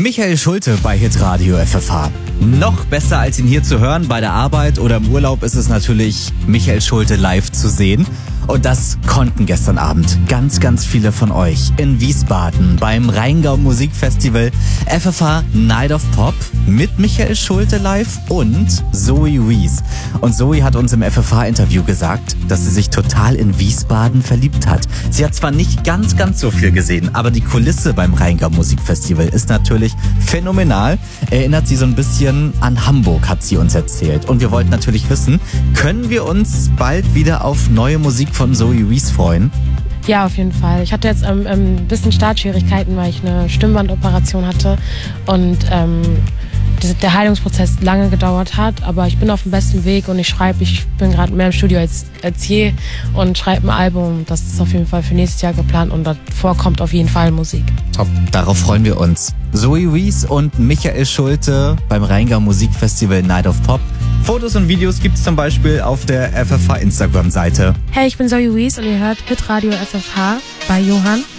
Michael Schulte bei Hitradio FFH. Noch besser als ihn hier zu hören bei der Arbeit oder im Urlaub ist es natürlich, Michael Schulte live zu sehen. Und das konnten gestern Abend ganz, ganz viele von euch in Wiesbaden beim Rheingau Musikfestival FFH Night of Pop mit Michael Schulte live und Zoe Wies. Und Zoe hat uns im FFH-Interview gesagt, dass sie sich total in Wiesbaden verliebt hat. Sie hat zwar nicht ganz, ganz so viel gesehen, aber die Kulisse beim Rheingau Musikfestival ist natürlich phänomenal. Erinnert sie so ein bisschen an Hamburg, hat sie uns erzählt. Und wir wollten natürlich wissen, können wir uns bald wieder auf neue Musik von Zoe Wies freuen? Ja, auf jeden Fall. Ich hatte jetzt ein bisschen Startschwierigkeiten, weil ich eine Stimmbandoperation hatte und der Heilungsprozess lange gedauert hat, aber ich bin auf dem besten Weg und ich bin gerade mehr im Studio als je und schreibe ein Album. Das ist auf jeden Fall für nächstes Jahr geplant und davor kommt auf jeden Fall Musik. Top, darauf freuen wir uns. Zoe Wies und Michael Schulte beim Rheingau Musikfestival Night of Pop. Fotos und Videos gibt's zum Beispiel auf der FFH Instagram-Seite. Hey, ich bin Zoe Wies und ihr hört Hitradio FFH bei Johann.